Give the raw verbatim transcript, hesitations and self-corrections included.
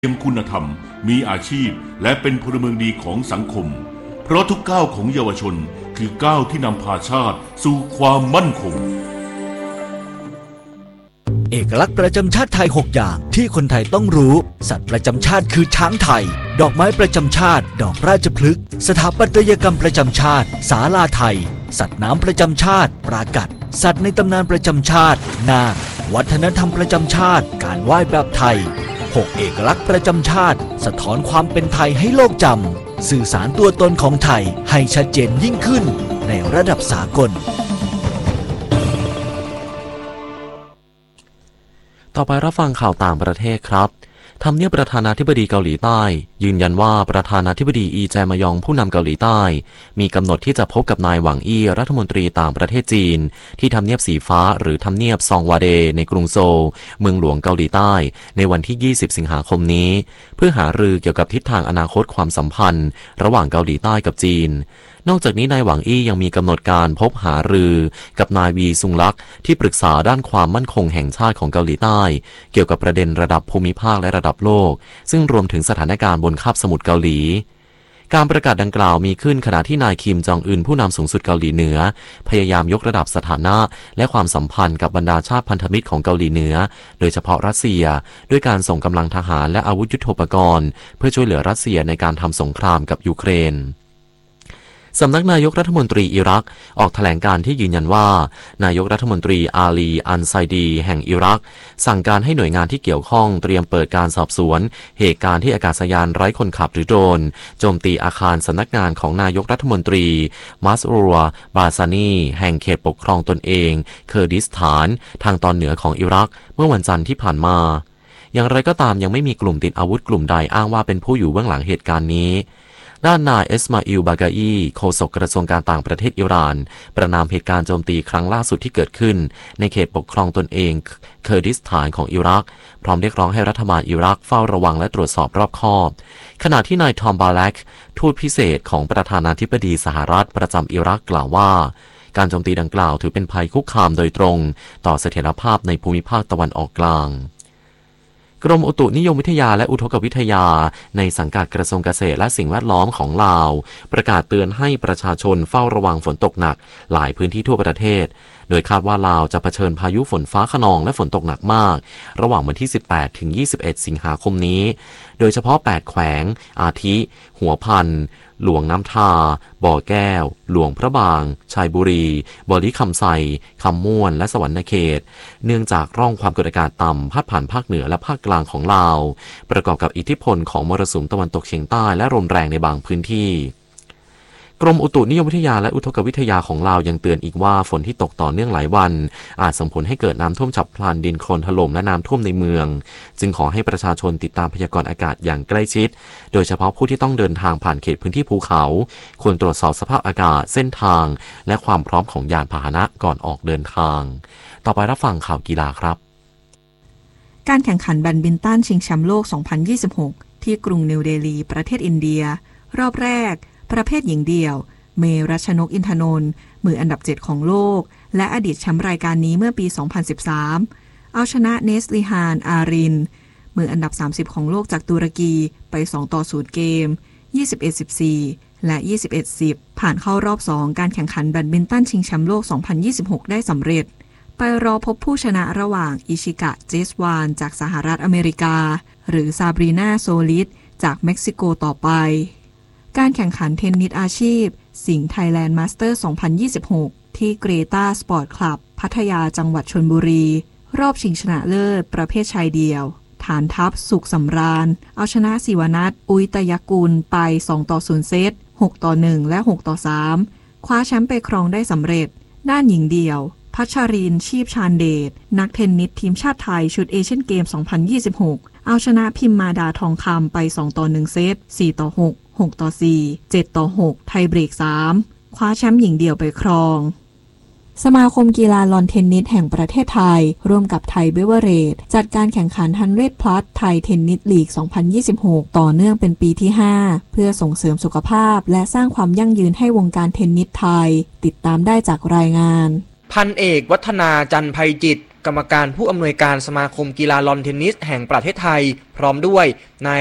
เตรียมคุณธรรมมีอาชีพและเป็นพลเมืองดีของสังคมเพราะทุกก้าวของเยาวชนคือก้าวที่นำพาชาติสู่ความมั่นคงเอกลักษณ์ประจำชาติไทยหกอย่างที่คนไทยต้องรู้สัตว์ประจำชาติคือช้างไทยดอกไม้ประจำชาติดอกราชพฤกษ์สถาปัตยกรรมประจำชาติศาลาไทยสัตว์น้ำประจำชาติปรากัดสัตว์ในตำนานประจำชาตินาควัฒนธรรมประจำชาติการไหว้แบบไทยหกเอกลักษณ์ประจำชาติสะท้อนความเป็นไทยให้โลกจำสื่อสารตัวตนของไทยให้ชัดเจนยิ่งขึ้นในระดับสากลต่อไปรับฟังข่าวต่างประเทศครับทำเนียบประธานาธิบดีเกาหลีใต้ยืนยันว่าประธานาธิบดีอีแจมยองผู้นำเกาหลีใต้มีกำหนดที่จะพบกับนายหวังอี้รัฐมนตรีต่างประเทศจีนที่ทำเนียบสีฟ้าหรือทำเนียบซองวาเดในกรุงโซลเมืองหลวงเกาหลีใต้ในวันที่ยี่สิบสิงหาคมนี้เพื่อหารือเกี่ยวกับทิศทางอนาคตความสัมพันธ์ระหว่างเกาหลีใต้กับจีนนอกจากนี้นายหวังอี้ยังมีกำหนดการพบหารือกับนายวีซุงลักที่ปรึกษาด้านความมั่นคงแห่งชาติของเกาหลีใต้เกี่ยวกับประเด็นระดับภูมิภาคและระดับโลกซึ่งรวมถึงสถานการณ์บนคาบสมุทรเกาหลีการประกาศดังกล่าวมีขึ้นขณะที่นายคิมจองอึนผู้นำสูงสุดเกาหลีเหนือพยายามยกระดับสถานะและความสัมพันธ์กับบรรดาชาติพันธมิตรของเกาหลีเหนือโดยเฉพาะรัสเซียด้วยการส่งกำลังทหารและอาวุธยุทโธปกรณ์เพื่อช่วยเหลือรัสเซียในการทำสงครามกับยูเครนสำนักนายกรัฐมนตรีอิรักออกแถลงการที่ยืนยันว่านายกรัฐมนตรีอาลีอันไซดีแห่งอิรักสั่งการให้หน่วยงานที่เกี่ยวข้องเตรียมเปิดการสอบสวนเหตุการณ์ที่อากาศยานไร้คนขับหรือโดรนโจมตีอาคารสำนักงานของนายกรัฐมนตรีมัสรัวบาซานีแห่งเขตปกครองตนเองเคอร์ดิสถานทางตอนเหนือของอิรักเมื่อวันจันทร์ที่ผ่านมาอย่างไรก็ตามยังไม่มีกลุ่มติดอาวุธกลุ่มใดอ้างว่าเป็นผู้อยู่เบื้องหลังเหตุการณ์นี้ด้านนายเอสมาอิลบากาอีโฆษกกระทรวงการต่างประเทศอิหร่านประณามเหตุการณ์โจมตีครั้งล่าสุดที่เกิดขึ้นในเขตปกครองตนเองเคอร์ดิสถานของอิรักพร้อมเรียกร้องให้รัฐบาลอิรักเฝ้าระวังและตรวจสอบรอบคอบขณะที่นายทอมบาแลกทูตพิเศษของประธานาธิบดีสหรัฐประจำอิรักกล่าวว่าการโจมตีดังกล่าวถือเป็นภัยคุกคามโดยตรงต่อเสถียรภาพในภูมิภาคตะวันออกกลางกรมอุตุนิยมวิทยาและอุทกวิทยาในสังกัดกระทรวงเกษตรและสิ่งแวดล้อมของลาวประกาศเตือนให้ประชาชนเฝ้าระวังฝนตกหนักหลายพื้นที่ทั่วประเทศโดยคาดว่าลาวจะเผชิญพายุฝนฟ้าคะนองและฝนตกหนักมากระหว่างวันที่สิบแปดถึงยี่สิบเอ็ดสิงหาคมนี้โดยเฉพาะแปดแขวงอาทิ หัวพันหลวงน้ำทาบ่อแก้วหลวงพระบางชัยบุรีบริคำไซคำม่วนและสวรรณเขตเนื่องจากร่องความกดอากาศต่ำพัดผ่านภาคเหนือและภาคกลางของลาวประกอบกับอิทธิพลของมรสุมตะวันตกเฉียงใต้และลมแรงในบางพื้นที่กรมอุตุนิยมวิทยาและอุทกวิทยาของลาวยังเตือนอีกว่าฝนที่ตกต่อเนื่องหลายวันอาจส่งผลให้เกิดน้ำท่วมฉับพลันดินโคลนถล่มและน้ำท่วมในเมืองจึงขอให้ประชาชนติดตามพยากรณ์อากาศอย่างใกล้ชิดโดยเฉพาะผู้ที่ต้องเดินทางผ่านเขตพื้นที่ภูเขาควรตรวจสอบสภาพอากาศเส้นทางและความพร้อมของยานพาหนะก่อนออกเดินทางต่อไปรับฟังข่าวกีฬาครับการแข่งขันแบดมินตันชิงแชมป์โลก สองพันยี่สิบหก ที่กรุงนิวเดลีประเทศอินเดียรอบแรกประเภทหญิงเดี่ยวเมรัชนกอินทนนท์มืออันดับเจ็ดของโลกและอดีตแชมป์รายการนี้เมื่อปี สองพันสิบสาม เอาชนะเนสลิฮานอารินมืออันดับสามสิบของโลกจากตุรกีไปสองต่อศูนย์เกม ยี่สิบเอ็ด สิบสี่ และ ยี่สิบเอ็ด สิบ ผ่านเข้ารอบสองการแข่งขันแบดมินตันชิงแชมป์โลก สองพันยี่สิบหก ได้สำเร็จไปรอพบผู้ชนะระหว่างอิชิกะเจสวานจากสหรัฐอเมริกาหรือซาบรีนาโซลิสจากเม็กซิโกต่อไปการแข่งขันเทนนิสอาชีพสิงห์ไทยแลนด์มาสเตอร์ สองพันยี่สิบหก ที่เกรตาสปอร์ตคลับพัทยาจังหวัดชลบุรีรอบชิงชนะเลิศประเภทชายเดี่ยวฐานทัพสุขสำราญเอาชนะศิวนัทอุยตยกุลไปสองต่อศูนย์เซตหกต่อหนึ่งและหกต่อสามคว้าแชมป์ไปครองได้สำเร็จด้านหญิงเดี่ยวพัชรินทร์ชีพชาญเดชนักเทนนิสทีมชาติไทยชุดเอเชียนเกม สองพันยี่สิบหก เอาชนะพิมมาดาทองคำไปสองต่อหนึ่งเซตสี่ต่อหก หกต่อสี่ เจ็ดต่อหกไทยเบรกสามคว้าแชมป์หญิงเดี่ยวไปครองสมาคมกีฬาลอนเทนนิสแห่งประเทศไทยร่วมกับไทยเบเวอเรจจัดการแข่งขัน หนึ่งร้อย plus ไทยเทนนิสลีก สองพันยี่สิบหก ต่อเนื่องเป็นปีที่ห้าเพื่อส่งเสริมสุขภาพและสร้างความยั่งยืนให้วงการเทนนิสไทยติดตามได้จากรายงานพันเอกวัฒนาจันไพจิตรกรรมการผู้อำนวยการสมาคมกีฬาลอนเทนนิสแห่งประเทศไทยพร้อมด้วยนาย